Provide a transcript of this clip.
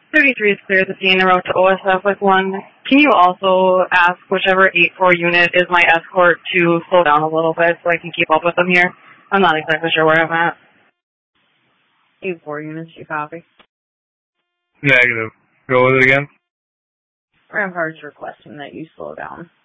33 is clear at the scene en route to OSF with 1. Can you also ask whichever 8-4 unit is my escort to slow down a little bit so I can keep up with them here? I'm not exactly sure where I'm at. 8-4 units, you copy? Negative. Go with it again. Rampart's requesting that you slow down.